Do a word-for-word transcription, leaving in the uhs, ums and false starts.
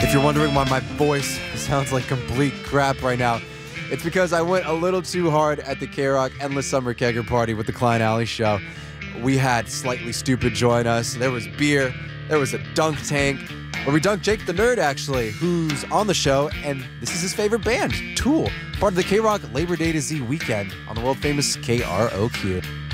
If you're wondering why my voice sounds like complete crap right now, it's because I went a little too hard at the K-Rock Endless Summer Kegger Party with the Klein Alley Show. We had Slightly Stupid join us. There was beer. There was a dunk tank, where we dunked Jake the Nerd, actually, who's on the show, and this is his favorite band, Tool, part of the K-Rock Labor Day to Z weekend on the world-famous K R O Q.